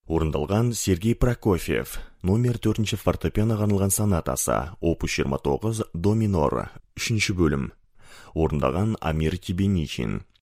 Орындалған Сергей Прокофьев, номер 4 фортепианоға арналған сонатасы, опус 29 до минор, 3 бөлім. Орындаған Амир Тебеничин.